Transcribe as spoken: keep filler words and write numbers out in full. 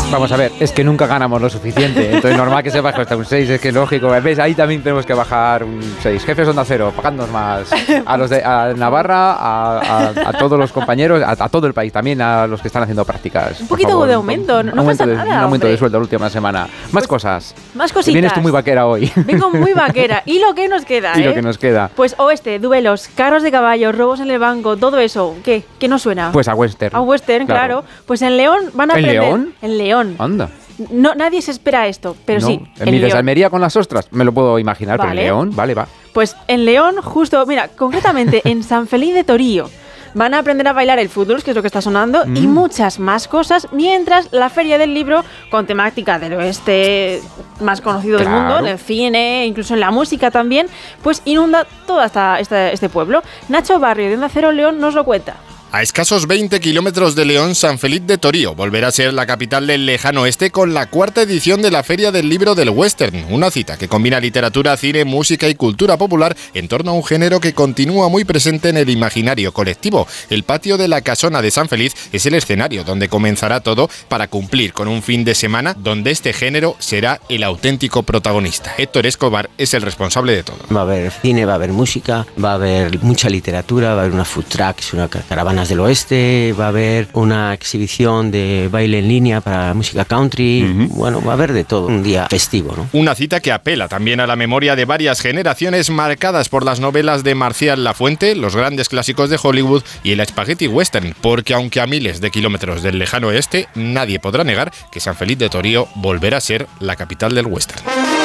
Vamos a ver, es que nunca ganamos lo suficiente, entonces normal que se baje hasta un seis, es que lógico, ¿ves? Ahí también tenemos que bajar un seis. Jefes Onda Cero, pagándonos más a los de a Navarra, a, a, a todos los compañeros, a, a todo el país, también a los que están haciendo prácticas. Un poquito favor, de aumento, no, un, no aumento pasa de, nada, un aumento hombre. de sueldo la última semana. Más pues, cosas. Más cositas. Vienes tú muy vaquera hoy. Vengo muy vaquera. Y lo que nos queda, y ¿eh? lo que nos queda. Pues oeste, duelos, carros de caballo, robos en el banco, todo eso. ¿Qué? ¿Qué nos suena? Pues a Western. A Western, claro. claro. Pues en León van a ¿En aprender... León? En León. Anda. No, nadie se espera esto, pero no. sí. En mi Almería con las ostras, me lo puedo imaginar, vale. pero en León, vale, va. Pues en León, justo, mira, concretamente en San Feliz de Torío, van a aprender a bailar el fútbol, que es lo que está sonando, mm. y muchas más cosas, mientras la Feria del Libro, con temática del oeste más conocido claro. del mundo, en el cine, incluso en la música también, pues inunda todo esta, esta, este pueblo. Nacho Barrio, de Onda Cero León, nos lo cuenta. A escasos veinte kilómetros de León, San Feliz de Torío volverá a ser la capital del lejano oeste con la cuarta edición de la Feria del Libro del Western, una cita que combina literatura, cine, música y cultura popular en torno a un género que continúa muy presente en el imaginario colectivo. El patio de la Casona de San Feliz es el escenario donde comenzará todo para cumplir con un fin de semana donde este género será el auténtico protagonista. Héctor Escobar es el responsable de todo. Va a haber cine, va a haber música, va a haber mucha literatura, va a haber una food trucks, una caravana del oeste, va a haber una exhibición de baile en línea para música country, uh-huh. bueno, va a haber de todo, un día festivo, ¿no? Una cita que apela también a la memoria de varias generaciones marcadas por las novelas de Marcial Lafuente, los grandes clásicos de Hollywood y el spaghetti western, porque aunque a miles de kilómetros del lejano oeste, nadie podrá negar que San Feliz de Torío volverá a ser la capital del western.